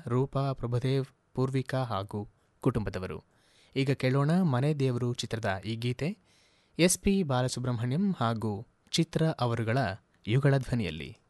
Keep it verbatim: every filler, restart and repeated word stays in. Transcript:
ರೂಪಾ, ಪ್ರಭುದೇವ್, ಪೂರ್ವಿಕಾ ಹಾಗೂ ಕುಟುಂಬದವರು. ಈಗ ಕೇಳೋಣ ಮನೆ ದೇವರು ಚಿತ್ರದ ಈ ಗೀತೆ ಎಸ್ ಪಿ ಬಾಲಸುಬ್ರಹ್ಮಣ್ಯಂ ಹಾಗೂ ಚಿತ್ರ ಅವರುಗಳ ಯುಗಳ ಧ್ವನಿಯಲ್ಲಿ.